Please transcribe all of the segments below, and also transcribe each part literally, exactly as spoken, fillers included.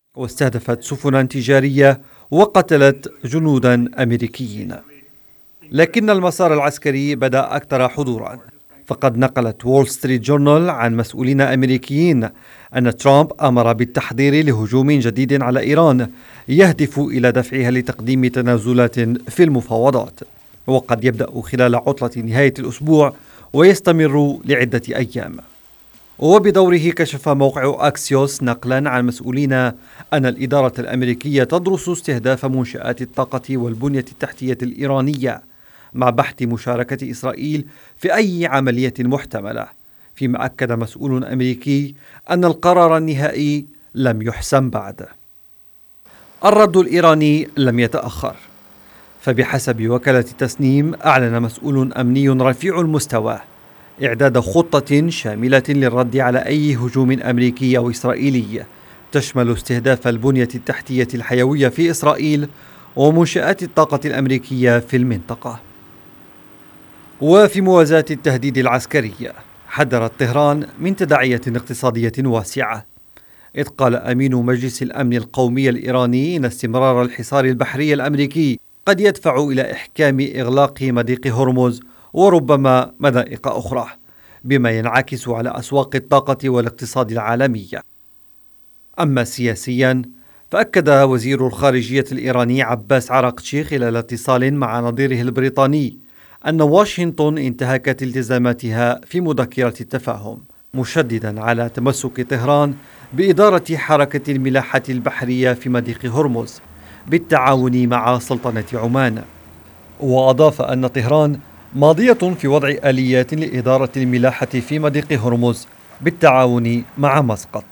واستهدفت سفنا تجارية وقتلت جنودا أمريكيين. لكن المسار العسكري بدأ أكثر حضورا، فقد نقلت وول ستريت جورنال عن مسؤولين أمريكيين أن ترامب أمر بالتحضير لهجوم جديد على إيران يهدف إلى دفعها لتقديم تنازلات في المفاوضات، وقد يبدأ خلال عطلة نهاية الأسبوع ويستمر لعدة أيام. وبدوره كشف موقع أكسيوس نقلا عن مسؤولين أن الإدارة الأمريكية تدرس استهداف منشآت الطاقة والبنية التحتية الإيرانية مع بحث مشاركة إسرائيل في أي عملية محتملة، فيما أكد مسؤول أمريكي أن القرار النهائي لم يحسم بعد. الرد الإيراني لم يتأخر، فبحسب وكالة تسنيم أعلن مسؤول أمني رفيع المستوى إعداد خطة شاملة للرد على أي هجوم أمريكي أو إسرائيلي تشمل استهداف البنية التحتية الحيوية في إسرائيل ومنشآت الطاقة الأمريكية في المنطقة. وفي موازاة التهديد العسكري، حذرت طهران من تداعيات اقتصادية واسعة، إذ قال أمين مجلس الأمن القومي الإيراني إن استمرار الحصار البحري الأمريكي قد يدفع إلى إحكام إغلاق مضيق هرمز وربما مضائق أخرى، بما ينعكس على أسواق الطاقة والاقتصاد العالمي. أما سياسيا، فأكد وزير الخارجية الإيراني عباس عراقتشي خلال اتصال مع نظيره البريطاني أن واشنطن انتهكت التزاماتها في مذكرة التفاهم، مشددا على تمسك طهران بإدارة حركة الملاحة البحرية في مضيق هرمز بالتعاون مع سلطنة عمان. وأضاف أن طهران ماضية في وضع آليات لإدارة الملاحة في مضيق هرمز بالتعاون مع مسقط.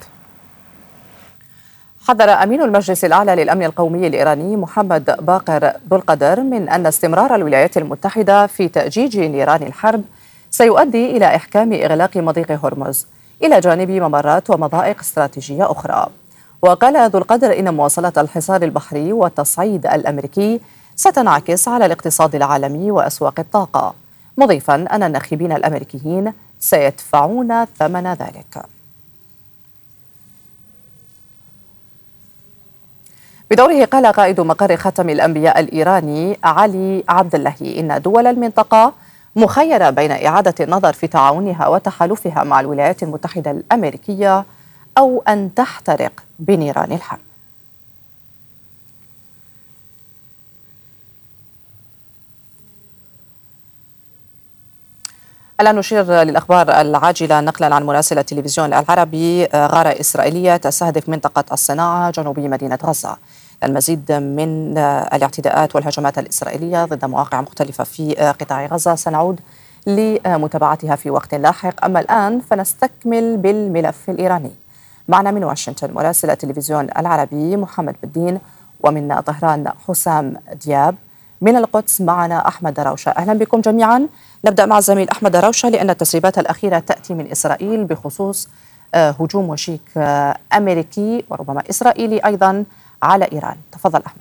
حذر أمين المجلس الأعلى للأمن القومي الإيراني محمد باقر ذو القدر من أن استمرار الولايات المتحدة في تأجيج نيران الحرب سيؤدي إلى إحكام إغلاق مضيق هرمز إلى جانب ممرات ومضائق استراتيجية أخرى. وقال ذو القدر إن مواصلة الحصار البحري والتصعيد الأمريكي ستنعكس على الاقتصاد العالمي وأسواق الطاقة، مضيفا أن الناخبين الأمريكيين سيدفعون ثمن ذلك. بدوره قال قائد مقر ختم الأنبياء الإيراني علي عبد اللهي إن دول المنطقة مخيرة بين إعادة النظر في تعاونها وتحالفها مع الولايات المتحدة الأمريكية أو أن تحترق بنيران الحرب. الآن نشير للأخبار العاجلة نقلا عن مراسل التلفزيون العربي. غارة إسرائيلية تستهدف منطقة الصناعة جنوبي مدينة غزة. المزيد من الاعتداءات والهجمات الإسرائيلية ضد مواقع مختلفة في قطاع غزة سنعود لمتابعتها في وقت لاحق. أما الآن فنستكمل بالملف الإيراني. معنا من واشنطن مراسل التلفزيون العربي محمد بالدين، ومن طهران حسام دياب، من القدس معنا أحمد دراوشة. أهلا بكم جميعا. نبدأ مع الزميل أحمد دراوشة لأن التسريبات الأخيرة تأتي من إسرائيل بخصوص هجوم وشيك أمريكي وربما إسرائيلي أيضا على إيران. تفضل أحمد.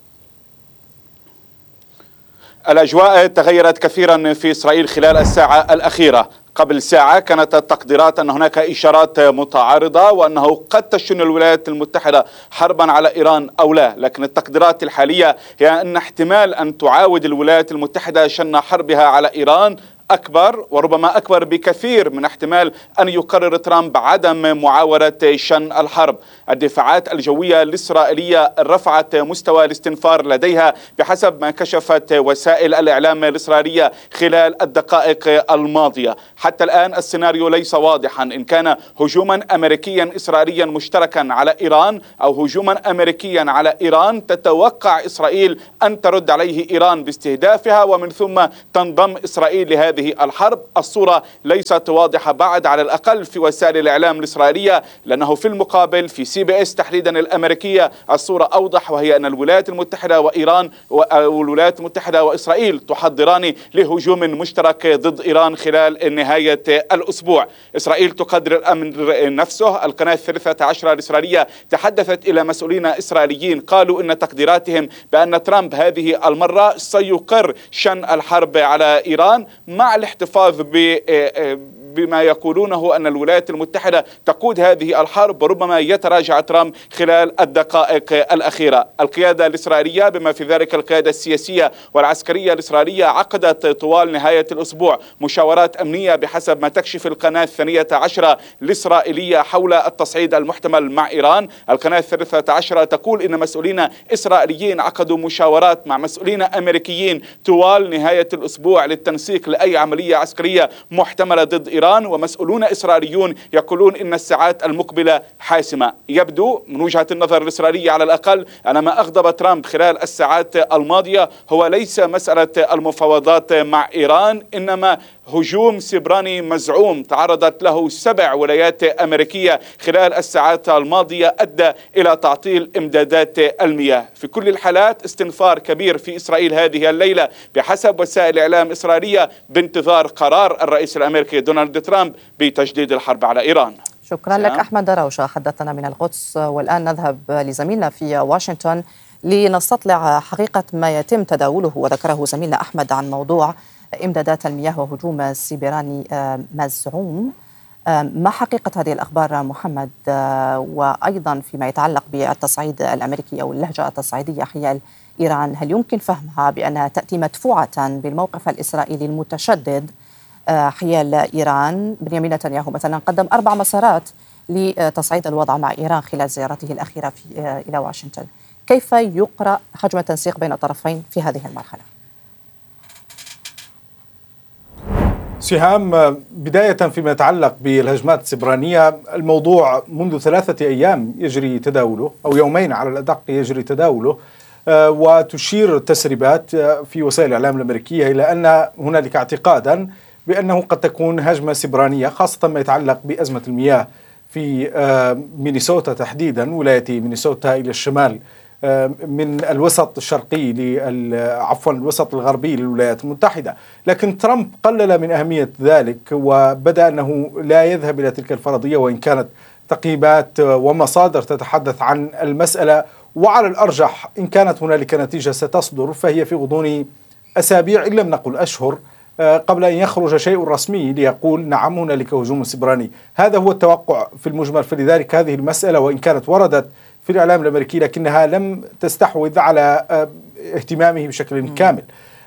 الأجواء تغيرت كثيرا في إسرائيل خلال الساعة الأخيرة. قبل ساعة كانت التقديرات أن هناك إشارات متعارضة وأنه قد تشن الولايات المتحدة حربا على إيران أو لا، لكن التقديرات الحالية هي أن احتمال أن تعاود الولايات المتحدة شن حربها على إيران أكبر، وربما أكبر بكثير من احتمال أن يقرر ترامب عدم معاودة شن الحرب. الدفاعات الجوية الإسرائيلية رفعت مستوى الاستنفار لديها بحسب ما كشفت وسائل الإعلام الإسرائيلية خلال الدقائق الماضية. حتى الآن السيناريو ليس واضحا إن كان هجوما أمريكيا إسرائيليا مشتركا على إيران أو هجوما أمريكيا على إيران تتوقع إسرائيل أن ترد عليه إيران باستهدافها ومن ثم تنضم إسرائيل لهذه الحرب. الصورة ليست واضحة بعد، على الأقل في وسائل الإعلام الإسرائيلية، لأنه في المقابل في سي بي إس تحديدا الأمريكية الصورة أوضح، وهي أن الولايات المتحدة وإيران والولايات المتحدة وإسرائيل تحضران لهجوم مشترك ضد إيران خلال نهاية الأسبوع. إسرائيل تقدر الأمر نفسه. القناة الثالثة عشرة الإسرائيلية تحدثت إلى مسؤولين إسرائيليين قالوا إن تقديراتهم بأن ترامب هذه المرة سيقر شن الحرب على إيران مع الاحتفاظ بما يقولونه أن الولايات المتحدة تقود هذه الحرب، وربما يتراجع ترامب خلال الدقائق الأخيرة. القيادة الإسرائيلية بما في ذلك القيادة السياسية والعسكرية الإسرائيلية عقدت طوال نهاية الأسبوع مشاورات أمنية بحسب ما تكشف القناة الثانية عشرة الإسرائيلية حول التصعيد المحتمل مع إيران. القناة الثالثة عشرة تقول إن مسؤولين إسرائيليين عقدوا مشاورات مع مسؤولين أمريكيين طوال نهاية الأسبوع للتنسيق لأي عملية عسكرية محتملة ضد إيران، ومسؤولون إسرائيليون يقولون إن الساعات المقبلة حاسمة. يبدو من وجهة النظر الإسرائيلية على الأقل أن ما أغضب ترامب خلال الساعات الماضية هو ليس مسألة المفاوضات مع إيران، إنما هجوم سبراني مزعوم تعرضت له سبع ولايات أمريكية خلال الساعات الماضية أدى إلى تعطيل إمدادات المياه. في كل الحالات استنفار كبير في إسرائيل هذه الليلة بحسب وسائل إعلام إسرائيلية بانتظار قرار الرئيس الأمريكي دونالد ترامب بتجديد الحرب على إيران. شكرا لك أحمد دروشة، حدثنا من القدس. والآن نذهب لزميلنا في واشنطن لنستطلع حقيقة ما يتم تداوله وذكره زميلنا أحمد عن موضوع إمدادات المياه وهجوم سيبراني مزعوم. ما حقيقة هذه الأخبار محمد، وأيضا فيما يتعلق بالتصعيد الأمريكي أو اللهجة التصعيدية حيال إيران، هل يمكن فهمها بأنها تأتي مدفوعة بالموقف الإسرائيلي المتشدد حيال إيران؟ بنيامين نتنياهو مثلا قدم أربع مسارات لتصعيد الوضع مع إيران خلال زيارته الأخيرة في إلى واشنطن. كيف يقرأ حجم التنسيق بين الطرفين في هذه المرحلة؟ سهام، بداية فيما يتعلق بالهجمات السبرانية، الموضوع منذ ثلاثة أيام يجري تداوله، أو يومين على الأدق يجري تداوله، وتشير التسريبات في وسائل الإعلام الأمريكية إلى أن هنالك اعتقادا بأنه قد تكون هجمة سبرانية، خاصة ما يتعلق بأزمة المياه في مينيسوتا تحديدا، ولاية مينيسوتا إلى الشمال من الوسط الشرقي عفوا الوسط الغربي للولايات المتحدة. لكن ترامب قلل من أهمية ذلك وبدأ أنه لا يذهب إلى تلك الفرضية، وإن كانت تقييمات ومصادر تتحدث عن المسألة، وعلى الأرجح إن كانت هنالك نتيجة ستصدر فهي في غضون أسابيع إن لم نقل أشهر قبل أن يخرج شيء رسمي ليقول نعم هنالك هجوم سبراني. هذا هو التوقع في المجمل. فلذلك هذه المسألة وإن كانت وردت في الإعلام الأمريكي لكنها لم تستحوذ على اهتمامه بشكل كامل.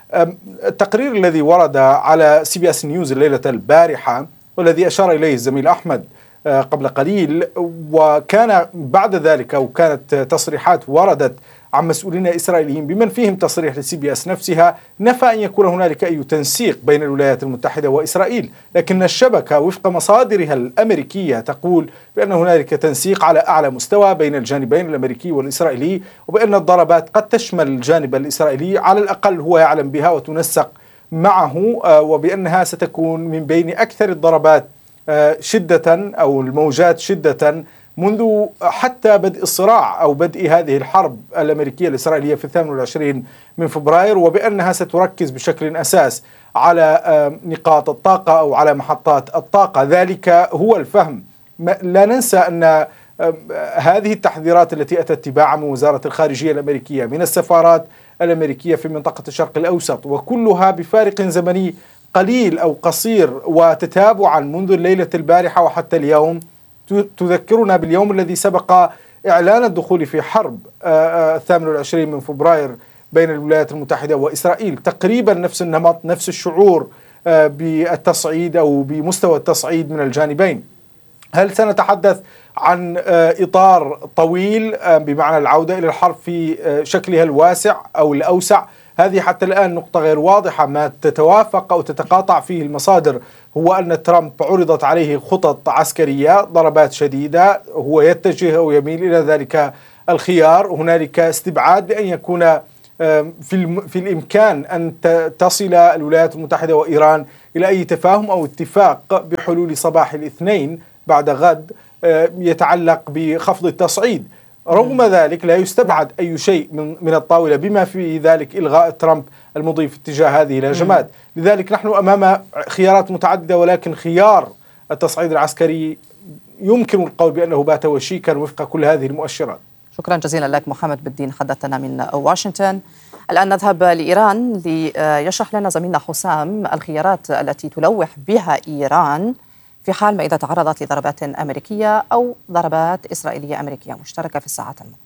التقرير الذي ورد على سي بي اس نيوز الليلة البارحة والذي أشار إليه الزميل أحمد قبل قليل، وكان بعد ذلك أو كانت تصريحات وردت عن مسؤولين إسرائيليين بمن فيهم تصريح لسي بي اس نفسها، نفى أن يكون هنالك أي تنسيق بين الولايات المتحدة وإسرائيل. لكن الشبكة وفق مصادرها الأمريكية تقول بأن هنالك تنسيق على أعلى مستوى بين الجانبين الأمريكي والإسرائيلي، وبأن الضربات قد تشمل الجانب الإسرائيلي على الأقل هو يعلم بها وتنسق معه، وبأنها ستكون من بين أكثر الضربات شدة أو الموجات شدة منذ حتى بدء الصراع أو بدء هذه الحرب الأمريكية الإسرائيلية في الثامن والعشرين من فبراير، وبأنها ستركز بشكل أساس على نقاط الطاقة أو على محطات الطاقة. ذلك هو الفهم. لا ننسى أن هذه التحذيرات التي أتت تباعا من وزارة الخارجية الأمريكية من السفارات الأمريكية في منطقة الشرق الأوسط، وكلها بفارق زمني قليل أو قصير وتتابعا منذ الليلة البارحة وحتى اليوم، تذكرنا باليوم الذي سبق إعلان الدخول في حرب الثامن والعشرين من فبراير بين الولايات المتحدة وإسرائيل. تقريبا نفس النمط، نفس الشعور بالتصعيد أو بمستوى التصعيد من الجانبين. هل سنتحدث عن إطار طويل بمعنى العودة إلى الحرب في شكلها الواسع أو الأوسع؟ هذه حتى الآن نقطة غير واضحة. ما تتوافق أو تتقاطع فيه المصادر هو أن ترامب عرضت عليه خطط عسكرية، ضربات شديدة، هو يتجه أو يميل إلى ذلك الخيار. هنالك استبعاد بأن يكون في في الإمكان أن تصل الولايات المتحدة وإيران إلى أي تفاهم أو اتفاق بحلول صباح الاثنين بعد غد يتعلق بخفض التصعيد. رغم ذلك لا يستبعد أي شيء من من الطاولة، بما في ذلك إلغاء ترامب المضي في اتجاه هذه الهجمات. لذلك نحن أمام خيارات متعددة، ولكن خيار التصعيد العسكري يمكن القول بأنه بات وشيكا وفق كل هذه المؤشرات. شكرا جزيلا لك محمد بالدين، حدثنا من واشنطن. الآن نذهب لإيران ليشرح لنا زميلنا حسام الخيارات التي تلوح بها إيران في حال ما إذا تعرضت لضربات أمريكية أو ضربات إسرائيلية أمريكية مشتركة في الساعات المقبلة.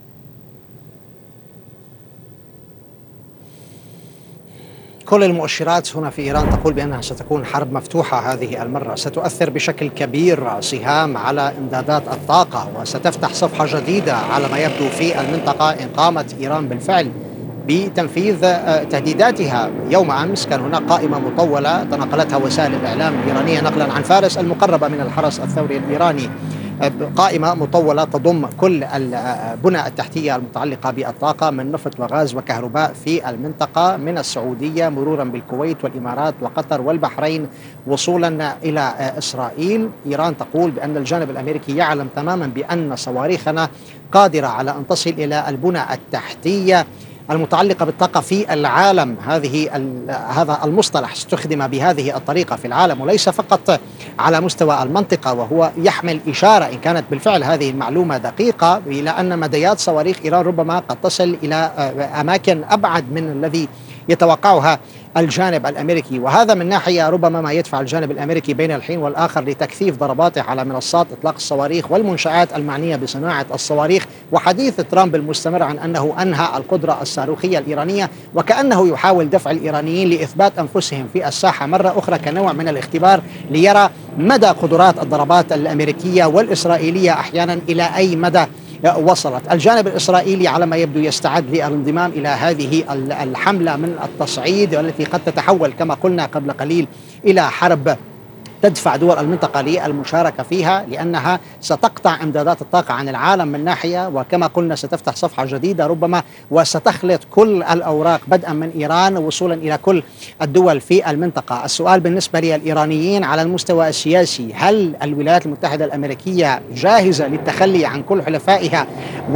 كل المؤشرات هنا في إيران تقول بأنها ستكون حرب مفتوحة هذه المرة، ستؤثر بشكل كبير سهام على إمدادات الطاقة، وستفتح صفحة جديدة على ما يبدو في المنطقة إن قامت إيران بالفعل بتنفيذ تهديداتها. يوم أمس كان هناك قائمة مطولة تناقلتها وسائل الإعلام الإيرانية نقلا عن فارس المقربة من الحرس الثوري الإيراني، قائمة مطولة تضم كل البنى التحتية المتعلقة بالطاقة من نفط وغاز وكهرباء في المنطقة من السعودية مرورا بالكويت والإمارات وقطر والبحرين وصولا إلى إسرائيل. إيران تقول بأن الجانب الأمريكي يعلم تماما بأن صواريخنا قادرة على أن تصل إلى البنى التحتية المتعلقة بالطاقة في العالم. هذه هذا المصطلح استخدم بهذه الطريقة في العالم وليس فقط على مستوى المنطقة، وهو يحمل إشارة إن كانت بالفعل هذه المعلومة دقيقة إلى أن مديات صواريخ إيران ربما قد تصل إلى أماكن أبعد من الذي يتوقعها الجانب الأمريكي، وهذا من ناحية ربما ما يدفع الجانب الأمريكي بين الحين والآخر لتكثيف ضرباته على منصات إطلاق الصواريخ والمنشآت المعنية بصناعة الصواريخ. وحديث ترامب المستمر عن أنه أنهى القدرة الصاروخية الإيرانية وكأنه يحاول دفع الإيرانيين لإثبات أنفسهم في الساحة مرة أخرى كنوع من الاختبار ليرى مدى قدرات الضربات الأمريكية والإسرائيلية أحيانا إلى أي مدى وصلت. الجانب الإسرائيلي على ما يبدو يستعد للانضمام إلى هذه الحملة من التصعيد والتي قد تتحول كما قلنا قبل قليل إلى حرب تدفع دول المنطقة للمشاركة فيها، لأنها ستقطع إمدادات الطاقة عن العالم من ناحية، وكما قلنا ستفتح صفحة جديدة ربما وستخلط كل الأوراق بدءا من إيران وصولا إلى كل الدول في المنطقة. السؤال بالنسبة للإيرانيين على المستوى السياسي، هل الولايات المتحدة الأمريكية جاهزة للتخلي عن كل حلفائها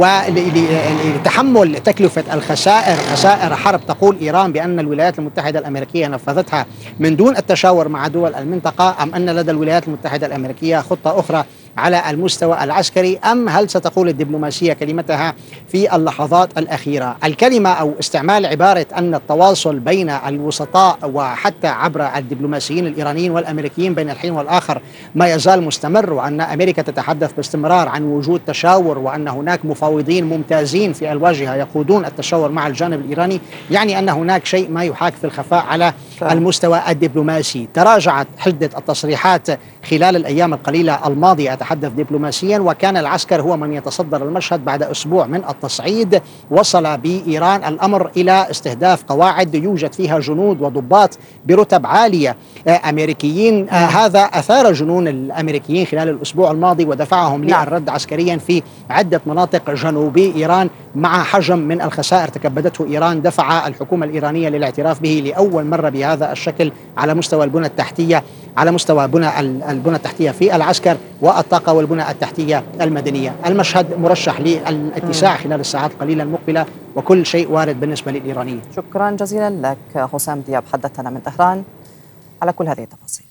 ولتحمل تكلفة الخسائر، خسائر حرب تقول إيران بأن الولايات المتحدة الأمريكية نفذتها من دون التشاور مع دول المنطقة، أم أن لدى الولايات المتحدة الأمريكية خطة أخرى على المستوى العسكري، أم هل ستقول الدبلوماسية كلمتها في اللحظات الأخيرة؟ الكلمة أو استعمال عبارة أن التواصل بين الوسطاء وحتى عبر الدبلوماسيين الإيرانيين والأمريكيين بين الحين والآخر ما يزال مستمر، وأن أمريكا تتحدث باستمرار عن وجود تشاور وأن هناك مفاوضين ممتازين في الواجهة يقودون التشاور مع الجانب الإيراني، يعني أن هناك شيء ما يحاك في الخفاء على المستوى الدبلوماسي. تراجعت حدة التصريحات خلال الأيام القليلة الماضية أتحدث دبلوماسيا، وكان العسكر هو من يتصدر المشهد بعد أسبوع من التصعيد. وصل بإيران الأمر إلى استهداف قواعد يوجد فيها جنود وضباط برتب عالية أمريكيين. هذا أثار جنون الأمريكيين خلال الأسبوع الماضي ودفعهم للرد عسكريا في عدة مناطق جنوبي إيران، مع حجم من الخسائر تكبدته إيران دفع الحكومة الإيرانية للاعتراف به لأول مرة بهذا الشكل على مستوى البنى التحتية، على مستوى بنى البنى التحتية في العسكر والطاقة والبنى التحتية المدنية. المشهد مرشح للاتساع خلال الساعات القليلة المقبلة، وكل شيء وارد بالنسبة للإيرانيين. شكرا جزيلا لك حسام دياب، حدثنا من طهران على كل هذه التفاصيل.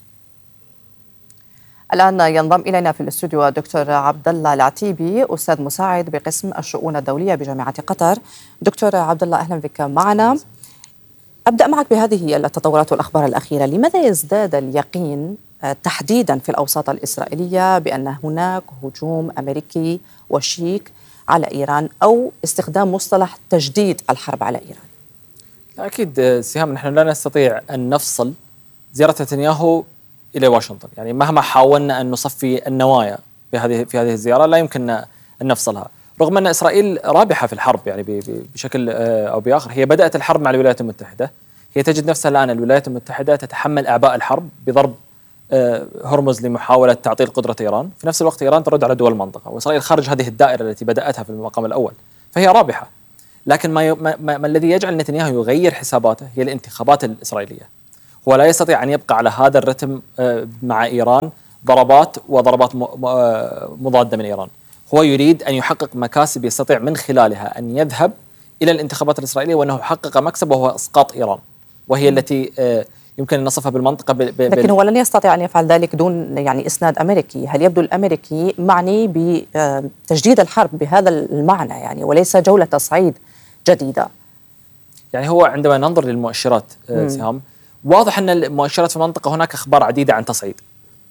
الآن ينضم إلينا في الاستوديو دكتور عبد الله العتيبي، أستاذ مساعد بقسم الشؤون الدولية بجامعة قطر. دكتور عبد الله أهلا بك معنا. أبدأ معك بهذه التطورات والأخبار الأخيرة، لماذا يزداد اليقين تحديدا في الأوساط الإسرائيلية بأن هناك هجوم أمريكي وشيك على إيران أو استخدام مصطلح تجديد الحرب على إيران؟ أكيد سهام، نحن لا نستطيع أن نفصل زيارة نتنياهو إلى واشنطن، يعني مهما حاولنا أن نصفي النوايا في هذه في هذه الزيارة لا يمكن أن نفصلها، رغم أن إسرائيل رابحة في الحرب يعني بشكل أو بآخر. هي بدأت الحرب مع الولايات المتحدة، هي تجد نفسها الآن الولايات المتحدة تتحمل أعباء الحرب بضرب هرمز لمحاولة تعطيل قدرة إيران، في نفس الوقت إيران ترد على دول المنطقة، وإسرائيل خارج هذه الدائرة التي بدأتها في المقام الأول، فهي رابحة. لكن ما, ما, ما, ما الذي يجعل نتنياهو يغير حساباته هي الانتخابات الإسرائيلية. هو لا يستطيع أن يبقى على هذا الرتم مع إيران، ضربات وضربات مضادة من إيران. هو يريد أن يحقق مكاسب يستطيع من خلالها أن يذهب إلى الانتخابات الإسرائيلية وأنه حقق مكسب وهو إسقاط إيران، وهي التي يمكن أن نصفها بالمنطقة ب... ب... لكن هو لن يستطيع أن يفعل ذلك دون يعني إسناد أمريكي. هل يبدو الأمريكي معني بتجديد الحرب بهذا المعنى يعني، وليس جولة تصعيد جديدة؟ يعني هو عندما ننظر للمؤشرات سهام، واضح أن المؤشرات في المنطقة هناك أخبار عديدة عن تصعيد.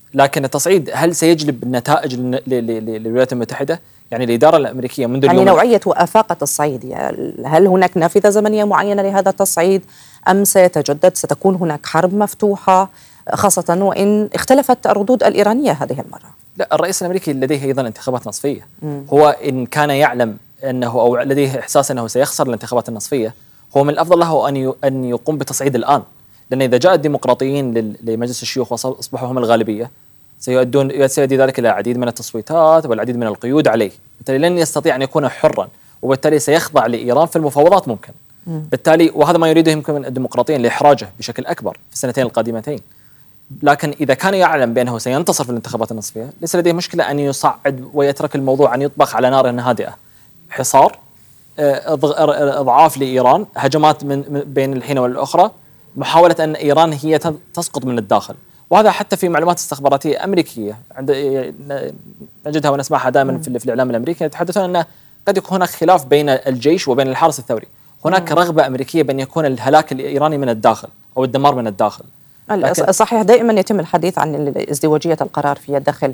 لكن التصعيد هل سيجلب نتائج للولايات المتحدة؟ يعني الإدارة الأمريكية منذ يعني اليوم نوعية وآفاق التصعيد، يعني هل هناك نافذة زمنية معينة لهذا التصعيد أم سيتجدد؟ ستكون هناك حرب مفتوحة، خاصة وإن اختلفت الردود الإيرانية هذه المرة؟ لا، الرئيس الأمريكي لديه أيضا انتخابات نصفية. مم. هو إن كان يعلم أنه أو لديه إحساس أنه سيخسر الانتخابات النصفية، هو من الأفضل له أن أن يقوم بتصعيد الآن، لأن إذا جاء الديمقراطيين لمجلس الشيوخ وأصبحوا هم الغالبية سيؤدون سيؤدي ذلك إلى العديد من التصويتات والعديد من القيود عليه، بالتالي لن يستطيع أن يكون حرا، وبالتالي سيخضع لإيران في المفاوضات ممكن. مم. بالتالي وهذا ما يريده يمكن الديمقراطيين لإحراجه بشكل أكبر في السنتين القادمتين. لكن إذا كان يعلم بأنه سينتصر في الانتخابات النصفية ليس لديه مشكلة أن يصعد ويترك الموضوع أن يطبخ على نار هادئة، حصار، إضعاف لإيران، هجمات من بين الحين والأخرى، محاولة أن إيران هي تسقط من الداخل. وهذا حتى في معلومات استخباراتية أمريكية عند نجدها ونسمعها دائما في الإعلام الأمريكي، يتحدثون أن قد يكون هناك خلاف بين الجيش وبين الحرس الثوري، هناك رغبة أمريكية بأن يكون الهلاك الإيراني من الداخل أو الدمار من الداخل. صحيح، دائما يتم الحديث عن ازدواجية القرار في الداخل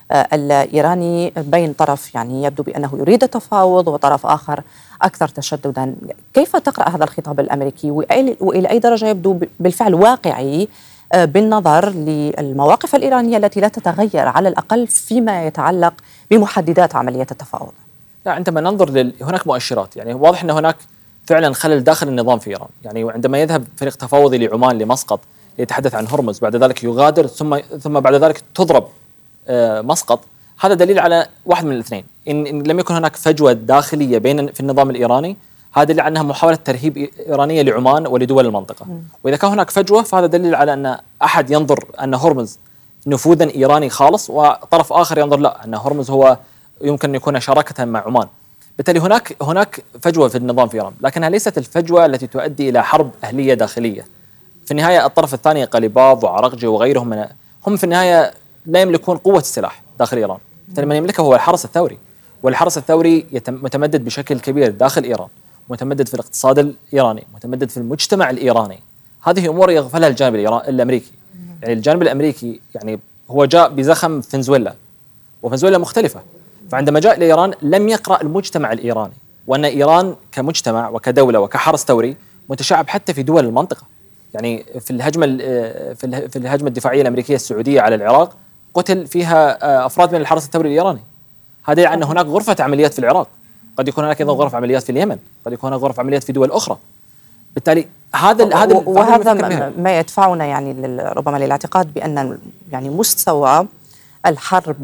الإيراني بين طرف يعني يبدو بأنه يريد التفاوض وطرف آخر أكثر تشددا. كيف تقرأ هذا الخطاب الأمريكي وإلى أي درجة يبدو بالفعل واقعي بالنظر للمواقف الإيرانية التي لا تتغير على الأقل فيما يتعلق بمحددات عملية التفاوض؟ لا، عندما ننظر لل... هناك مؤشرات، يعني واضح أن هناك فعلا خلل داخل النظام في إيران. يعني عندما يذهب فريق تفاوضي لعمان لمسقط يتحدث عن هرمز، بعد ذلك يغادر ثم ثم بعد ذلك تضرب مسقط، هذا دليل على واحد من الاثنين: إن, إن لم يكن هناك فجوة داخلية بين في النظام الإيراني، هذا دليل على أنها محاولة ترهيب إيرانية لعمان ولدول المنطقة. م. وإذا كان هناك فجوة فهذا دليل على أن أحد ينظر أن هرمز نفوذا إيراني خالص، وطرف آخر ينظر لا، أن هرمز هو يمكن أن يكون شراكة مع عمان. بالتالي هناك هناك فجوة في النظام في إيران، لكنها ليست الفجوة التي تؤدي إلى حرب أهلية داخلية. في النهاية الطرف الثاني قليباف وعرقجي وغيرهم من هم في النهاية لا يملكون قوة السلاح داخل إيران، بالتالي من يملكه هو الحرس الثوري، والحرس الثوري متمدد بشكل كبير داخل إيران، متمدد في الاقتصاد الإيراني، متمدد في المجتمع الإيراني. هذه أمور يغفلها الجانب الأمريكي. يعني الجانب الأمريكي يعني هو جاء بزخم فنزويلا، وفنزويلا مختلفة، فعندما جاء لإيران لم يقرأ المجتمع الإيراني، وأن إيران كمجتمع وكدولة وكحرس ثوري متشعب حتى في دول المنطقة. يعني في الهجمة في الهجمة الدفاعية الأمريكية السعودية على العراق قتل فيها أفراد من الحرس الثوري الإيراني. هذا يعني أن هناك غرفة عمليات في العراق، قد يكون هناك أيضا غرف عمليات في اليمن، قد يكون هناك غرف عمليات في دول أخرى. بالتالي هذا هذا وهذا ما يدفعنا يعني ربما للاعتقاد بأن يعني مستوى الحرب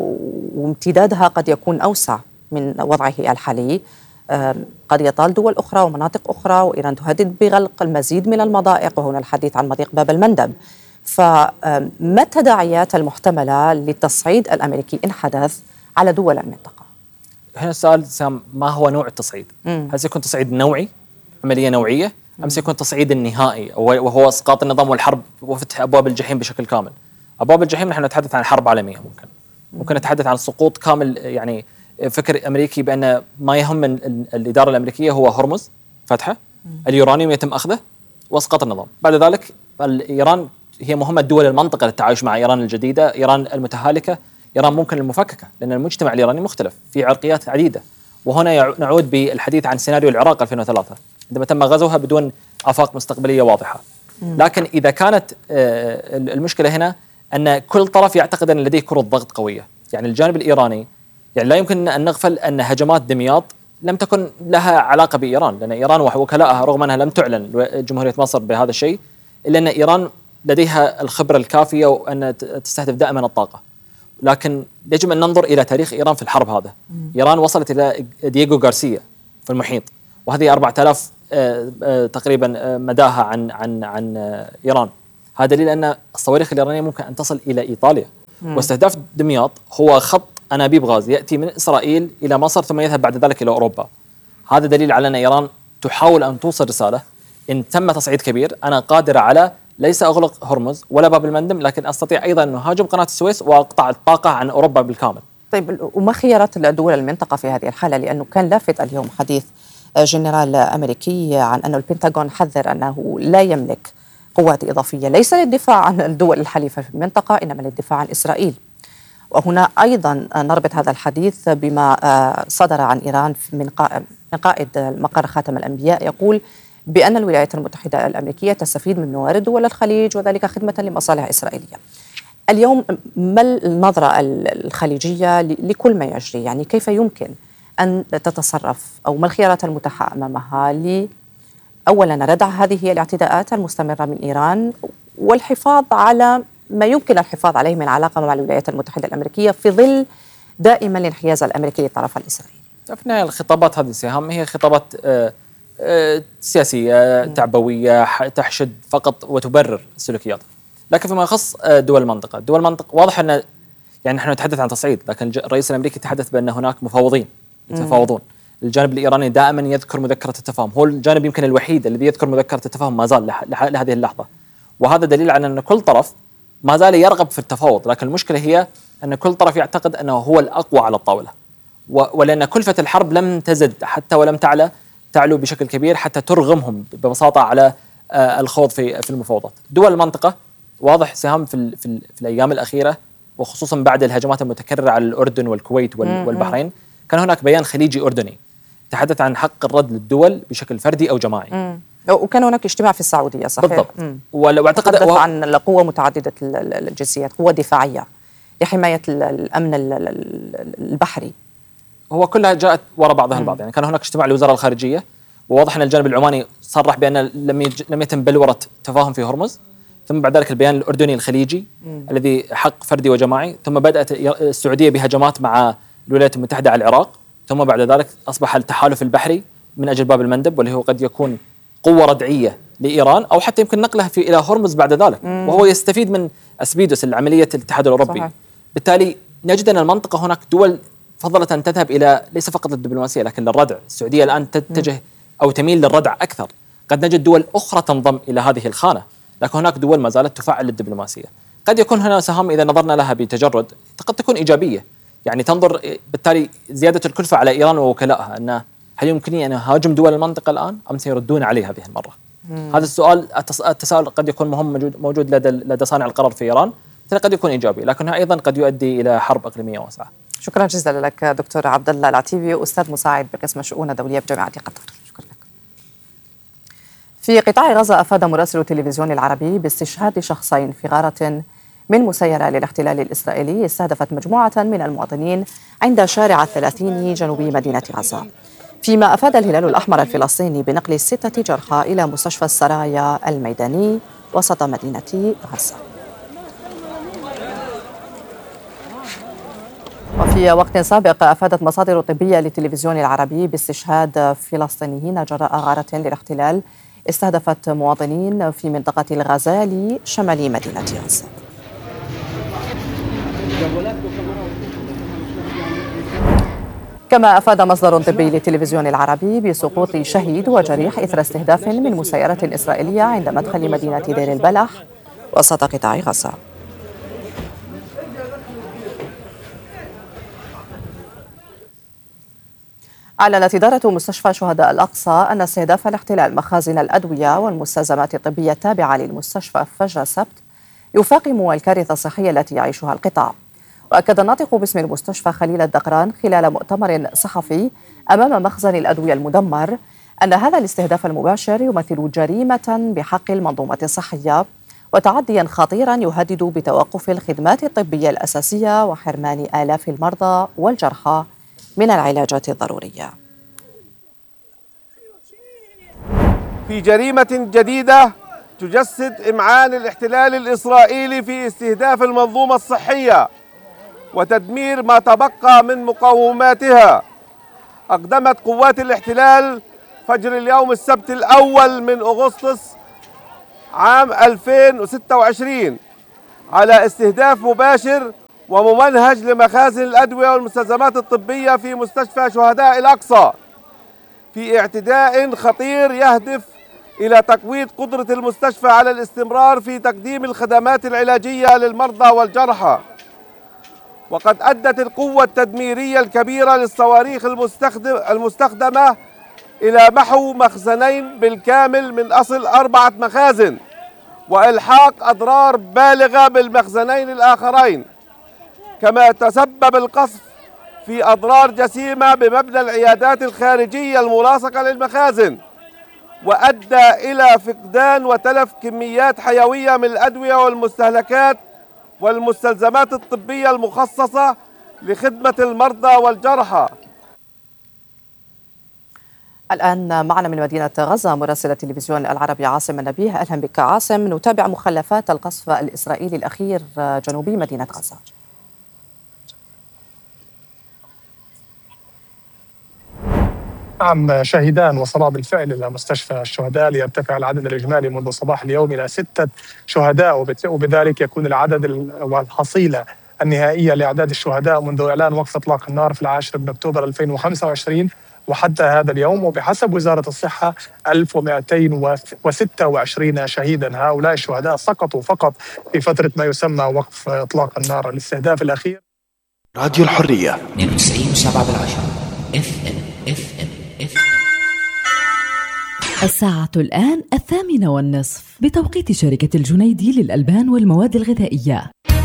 وامتدادها قد يكون أوسع من وضعه الحالي، قد يطال دول أخرى ومناطق أخرى، وإيران تهدد بغلق المزيد من المضائق، وهنا الحديث عن مضيق باب المندب. فما التداعيات المحتملة للتصعيد الأمريكي إن حدث على دول المنطقة؟ هنا السؤال سام، ما هو نوع التصعيد؟ مم. هل سيكون تصعيد نوعي، عملية نوعية، أم سيكون تصعيد النهائي وهو إسقاط النظام والحرب وفتح أبواب الجحيم بشكل كامل؟ أبواب الجحيم نحن نتحدث عن حرب عالمية، ممكن ممكن نتحدث عن سقوط كامل. يعني فكر أمريكي بأن ما يهم الإدارة الأمريكية هو هرمز فتحه، اليورانيوم يتم أخذه وإسقاط النظام. بعد ذلك إيران هي مهمة دول المنطقة للتعايش مع إيران الجديدة، إيران المتهالكة، إيران ممكن المفككة، لأن المجتمع الإيراني مختلف في عرقيات عديدة. وهنا نعود بالحديث عن سيناريو العراق ألفين وثلاثة عندما تم غزوها بدون آفاق مستقبلية واضحة. لكن إذا كانت المشكلة هنا أن كل طرف يعتقد أن لديه كرة ضغط قوية، يعني الجانب الإيراني يعني لا يمكن أن نغفل أن هجمات دمياط لم تكن لها علاقة بإيران، لأن إيران ووكلائها رغم أنها لم تعلن جمهورية مصر بهذا الشيء، إلا أن إيران لديها الخبرة الكافية وأن تستهدف دائما الطاقة. لكن يجب أن ننظر إلى تاريخ إيران في الحرب هذا. مم. إيران وصلت إلى دييغو غارسيا في المحيط، وهذه أربعة آلاف تقريبا مداها عن عن عن إيران. هذا دليل أن الصواريخ الإيرانية ممكن أن تصل إلى إيطاليا. مم. واستهداف دمياط هو خط أنابيب غاز يأتي من إسرائيل إلى مصر ثم يذهب بعد ذلك إلى أوروبا. هذا دليل على أن إيران تحاول أن توصل رسالة: إن تم تصعيد كبير أنا قادرة على ليس أغلق هرمز ولا باب المندب، لكن أستطيع أيضا أن أهاجم قناة السويس وأقطع الطاقة عن أوروبا بالكامل. طيب، وما خيارات الدول المنطقة في هذه الحالة؟ لأنه كان لافت اليوم حديث جنرال أمريكي عن أن البنتاغون حذر أنه لا يملك قوات إضافية ليس للدفاع عن الدول الحليفة في المنطقة إنما للدفاع عن إسرائيل. وهنا أيضا نربط هذا الحديث بما صدر عن إيران من قائد مقر خاتم الأنبياء، يقول بأن الولايات المتحدة الأمريكية تستفيد من موارد دول الخليج وذلك خدمة لمصالح إسرائيلية. اليوم ما النظرة الخليجية لكل ما يجري؟ يعني كيف يمكن أن تتصرف أو ما الخيارات المتاحة أمامها ل أولا ردع هذه الاعتداءات المستمرة من إيران والحفاظ على ما يمكن الحفاظ عليه من علاقة مع الولايات المتحدة الأمريكية في ظل دائما الانحياز الأمريكي للطرف الإسرائيلي؟ في النهاية الخطابات هذه سهام هي خطابات آه آه سياسية تعبوية تحشد فقط وتبرر السلوكيات. لكن فيما يخص دول المنطقة، دول المنطقة واضح أن يعني نحن نتحدث عن تصعيد، لكن الرئيس الأمريكي تحدث بأن هناك مفاوضين يتفاوضون. الجانب الإيراني دائما يذكر مذكرة التفاهم، هو الجانب يمكن الوحيد الذي يذكر مذكرة التفاهم ما زال لهذه اللحظة، وهذا دليل على أن كل طرف ما زال يرغب في التفاوض. لكن المشكلة هي أن كل طرف يعتقد أنه هو الأقوى على الطاولة، ولأن كلفة الحرب لم تزد حتى ولم تعلى تعلو بشكل كبير حتى ترغمهم ببساطة على الخوض في في المفاوضات. دول المنطقة واضح سهام في ال في, ال في الأيام الأخيرة وخصوصا بعد الهجمات المتكررة على الأردن والكويت والبحرين، كان هناك بيان خليجي أردني تحدث عن حق الرد للدول بشكل فردي أو جماعي. مم. وكان هناك اجتماع في السعودية صحيح؟ بالضبط. واعتقد تحدث و... عن القوة متعددة الجنسيات، قوة دفاعية لحماية الأمن البحري. هو كلها جاءت وراء بعضها البعض. يعني كان هناك اجتماع لوزراء الخارجية، وواضح أن الجانب العماني صرح بأن لم يج... لم يتم بلورة تفاهم في هرمز، ثم بعد ذلك البيان الأردني الخليجي مم. الذي حق فردي وجماعي، ثم بدأت السعودية بهجمات مع الولايات المتحدة على العراق، ثم بعد ذلك أصبح التحالف البحري من أجل باب المندب، واللي هو قد يكون قوة ردعية لإيران أو حتى يمكن نقلها في إلى هرمز بعد ذلك، مم. وهو يستفيد من أسبيدوس العملية الاتحاد الأوروبي. صحيح. بالتالي نجد أن المنطقة هناك دول فضلت أن تذهب إلى ليس فقط الدبلوماسية لكن للردع. السعودية الآن تتجه أو تميل للردع أكثر، قد نجد دول أخرى تنضم إلى هذه الخانة، لكن هناك دول ما زالت تفعل الدبلوماسية. قد يكون هنا سهام إذا نظرنا لها بتجرد قد تكون إيجابية، يعني تنظر بالتالي زيادة الكلفة على إيران ووكلائها، أن هل يمكنني أن أهاجم دول المنطقة الآن أم سيردون علي هذه المرة؟ مم. هذا السؤال التساؤل قد يكون مهم موجود, موجود لدى لدى صانع القرار في إيران، قد يكون إيجابي، لكنها أيضا قد يؤدي إلى حرب إقليمية واسعة. شكرا جزيلا لك دكتور عبد الله العتيبي، أستاذ مساعد بقسم الشؤون الدولية بجامعة قطر. شكرا لك. في قطاع غزة أفاد مراسل التلفزيون العربي باستشهاد شخصين في غارة من مسيرة للاحتلال الإسرائيلي استهدفت مجموعة من المواطنين عند شارع الثلاثين جنوب مدينة غزة، فيما أفاد الهلال الأحمر الفلسطيني بنقل ستة جرحى إلى مستشفى السرايا الميداني وسط مدينة غزة. وفي وقت سابق أفادت مصادر طبية للتلفزيون العربي باستشهاد فلسطينيين جراء غارة للاحتلال استهدفت مواطنين في منطقة الغزالي شمال مدينة غزة. كما أفاد مصدر طبي للتلفزيون العربي بسقوط شهيد وجريح إثر استهداف من مسيرة إسرائيلية عند مدخل مدينة دير البلح وسط قطاع غزة. أعلنت إدارة مستشفى شهداء الأقصى أن استهداف الاحتلال مخازن الأدوية والمستلزمات الطبية التابعة للمستشفى فجر السبت يفاقم الكارثة الصحية التي يعيشها القطاع. وأكد الناطق باسم المستشفى خليل الدقران خلال مؤتمر صحفي أمام مخزن الأدوية المدمر أن هذا الاستهداف المباشر يمثل جريمة بحق المنظومة الصحية وتعديا خطيرا يهدد بتوقف الخدمات الطبية الأساسية وحرمان آلاف المرضى والجرحى من العلاجات الضرورية. في جريمة جديدة تجسد إمعان الاحتلال الإسرائيلي في استهداف المنظومة الصحية وتدمير ما تبقى من مقوماتها، أقدمت قوات الاحتلال فجر اليوم السبت الأول من أغسطس عام ألفين وستة وعشرين على استهداف مباشر وممنهج لمخازن الأدوية والمستلزمات الطبية في مستشفى شهداء الأقصى، في اعتداء خطير يهدف إلى تقويض قدرة المستشفى على الاستمرار في تقديم الخدمات العلاجية للمرضى والجرحى. وقد أدت القوة التدميرية الكبيرة للصواريخ المستخدمة إلى محو مخزنين بالكامل من أصل أربعة مخازن، وإلحاق أضرار بالغة بالمخزنين الآخرين، كما تسبب القصف في أضرار جسيمة بمبنى العيادات الخارجية الملاصقة للمخازن، وأدى إلى فقدان وتلف كميات حيوية من الأدوية والمستهلكات والمستلزمات الطبية المخصصة لخدمة المرضى والجرحى. الآن معنا من مدينة غزة مراسل التلفزيون العربي عاصم النبيه. أهلا بك عاصم. نتابع مخلفات القصف الإسرائيلي الأخير جنوبي مدينة غزة. نعم، شهيدان وصلا بالفعل إلى مستشفى الشهداء ليرتفع العدد الإجمالي منذ صباح اليوم إلى ستة شهداء، وبذلك يكون العدد والحصيلة النهائية لأعداد الشهداء منذ إعلان وقف إطلاق النار في العاشر من أكتوبر ألفين وخمسة وعشرين وحتى هذا اليوم. وبحسب وزارة الصحة ألف ومئتين وستة وعشرين شهيدا. هؤلاء الشهداء سقطوا فقط في فترة ما يسمى وقف إطلاق النار. الاستهداف الأخير راديو الحرية اثنين وتسعين وسبعة بالعشرة اف ام اف ام اف ام. الساعة الآن الثامنة والنصف بتوقيت شركة الجنيدي للألبان والمواد الغذائية.